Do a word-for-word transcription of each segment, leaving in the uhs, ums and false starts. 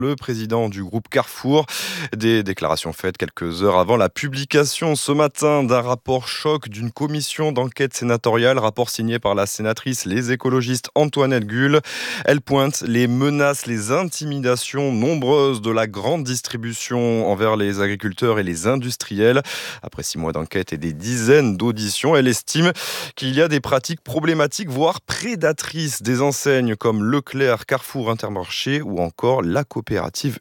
Le président du groupe Carrefour. Des déclarations faites quelques heures avant la publication ce matin d'un rapport choc d'une commission d'enquête sénatoriale, rapport signé par la sénatrice Les Écologistes Antoinette Guhl. Elle pointe les menaces, les intimidations nombreuses de la grande distribution envers les agriculteurs et les industriels. Après six mois d'enquête et des dizaines d'auditions, elle estime qu'il y a des pratiques problématiques, voire prédatrices des enseignes comme Leclerc, Carrefour, Intermarché ou encore la coopérative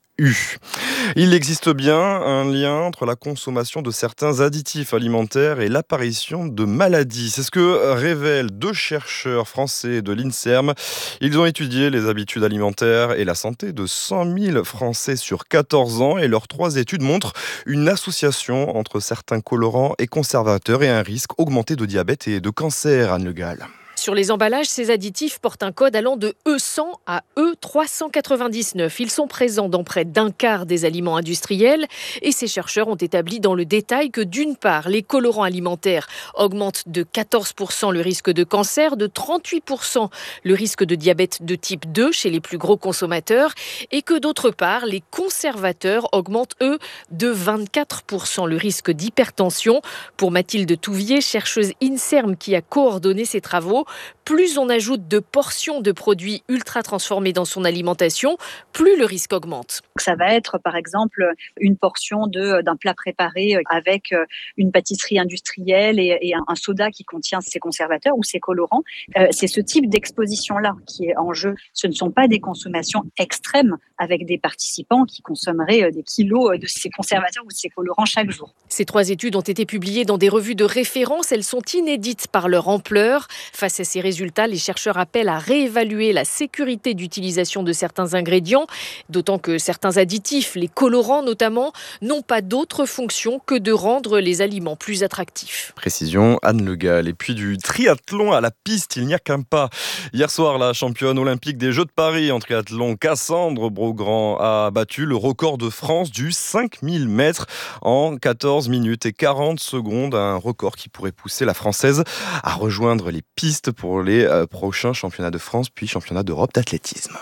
U. Il existe bien un lien entre la consommation de certains additifs alimentaires et l'apparition de maladies. C'est ce que révèlent deux chercheurs français de l'INSERM. Ils ont étudié les habitudes alimentaires et la santé de cent mille Français sur quatorze ans et leurs trois études montrent une association entre certains colorants et conservateurs et un risque augmenté de diabète et de cancer, Anne Le Gall. Sur les emballages, ces additifs portent un code allant de E cent à E trois cent quatre-vingt-dix-neuf. Ils sont présents dans près d'un quart des aliments industriels et ces chercheurs ont établi dans le détail que d'une part, les colorants alimentaires augmentent de quatorze pour cent le risque de cancer, de trente-huit pour cent le risque de diabète de type deux chez les plus gros consommateurs et que d'autre part, les conservateurs augmentent eux de vingt-quatre pour cent le risque d'hypertension. Pour Mathilde Touvier, chercheuse INSERM qui a coordonné ces travaux, plus on ajoute de portions de produits ultra transformés dans son alimentation, plus le risque augmente. Ça va être par exemple une portion de, d'un plat préparé avec une pâtisserie industrielle et, et un, un soda qui contient ces conservateurs ou ces colorants. Euh, c'est ce type d'exposition-là qui est en jeu. Ce ne sont pas des consommations extrêmes avec des participants qui consommeraient des kilos de ces conservateurs ou de ces colorants chaque jour. Ces trois études ont été publiées dans des revues de référence. Elles sont inédites par leur ampleur. Face à ces résultats, les chercheurs appellent à réévaluer la sécurité d'utilisation de certains ingrédients, d'autant que certains additifs, les colorants notamment, n'ont pas d'autre fonction que de rendre les aliments plus attractifs. Précision, Anne Le Gall. Et puis du triathlon à la piste, il n'y a qu'un pas. Hier soir, la championne olympique des Jeux de Paris en triathlon, Cassandre Beaugrand, a battu le record de France du cinq mille mètres en quatorze minutes et quarante secondes, un record qui pourrait pousser la Française à rejoindre les pistes pour les euh, prochains championnats de France puis championnats d'Europe d'athlétisme.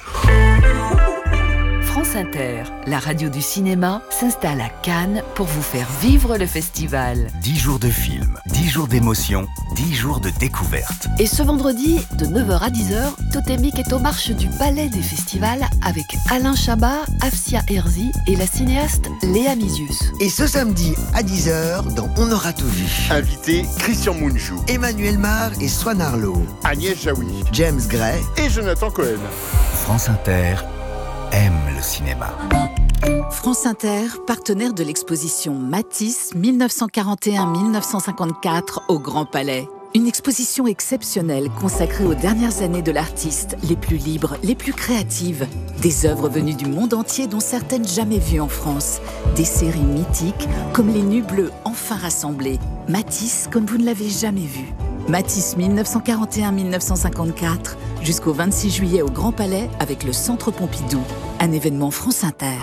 France Inter, la radio du cinéma, s'installe à Cannes pour vous faire vivre le festival. dix jours de films, dix jours d'émotion, dix jours de découverte. Et ce vendredi, de neuf heures à dix heures, Totémique est aux marches du Palais des Festivals avec Alain Chabat, Afsia Herzi et la cinéaste Léa Mizius. Et ce samedi à dix heures, dans On aura tout vu. Invité Christian Mungiu, Emmanuel Mar et Swan Arlo, Agnès Jaoui, James Gray et Jonathan Cohen. France Inter aime le cinéma. France Inter, partenaire de l'exposition Matisse mille neuf cent quarante et un à mille neuf cent cinquante-quatre au Grand Palais. Une exposition exceptionnelle consacrée aux dernières années de l'artiste, les plus libres, les plus créatives. Des œuvres venues du monde entier dont certaines jamais vues en France. Des séries mythiques comme Les Nuits Bleues enfin rassemblées. Matisse comme vous ne l'avez jamais vu. Matisse mille neuf cent quarante et un à mille neuf cent cinquante-quatre, jusqu'au vingt-six juillet au Grand Palais avec le Centre Pompidou. Un événement France Inter.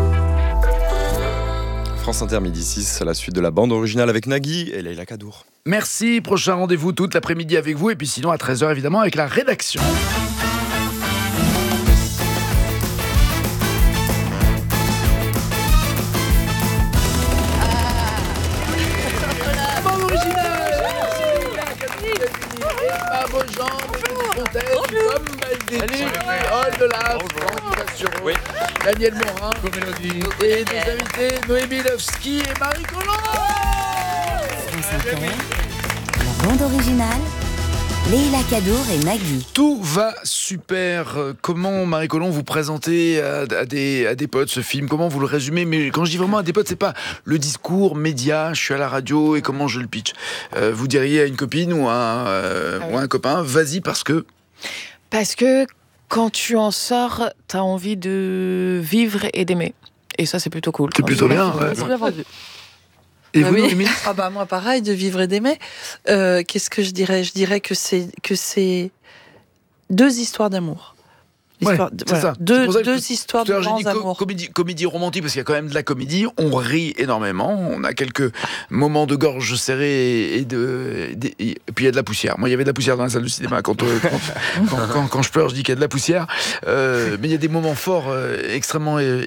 France Inter, midi six, à la suite de la bande originale avec Nagui et Leïla Kadour. Merci, prochain rendez-vous toute l'après-midi avec vous et puis sinon à treize heures évidemment avec la rédaction. Oui. Daniel Morin et des invités Noémie Lovski et Marie Colomb. La bande originale, Leïla Kadour et Nagui. Tout va super. Comment, Marie Colomb, vous présentez à, à, des, à des potes ce film? Comment vous le résumez? Mais quand je dis vraiment à des potes, c'est pas le discours média, je suis à la radio et comment je le pitch. Euh, vous diriez à une copine ou à un, euh, ah oui. ou à un copain, vas-y parce que... Parce que quand tu en sors, t'as envie de vivre et d'aimer. Et ça, c'est plutôt cool. C'est plutôt bien, ouais. C'est bien vendu. Et ah vous, oui. Émilie ? Ah bah moi, pareil, de vivre et d'aimer. Euh, qu'est-ce que je dirais ? Je dirais que c'est, que c'est deux histoires d'amour. L'histoire, Ouais, c'est voilà. ça. Deux, C'est pour ça que deux tout- histoires tout à de l'heure, j'ai grands dit co- amours. comédie, comédie romantique, parce qu'il y a quand même de la comédie. On rit énormément. On a quelques moments de gorge serrée et, de, et, et puis il y a de la poussière. Moi, il y avait de la poussière dans la salle de cinéma. Quand, euh, quand, quand, quand, quand je pleure, je dis qu'il y a de la poussière. Euh, mais il y a des moments forts, euh, extrêmement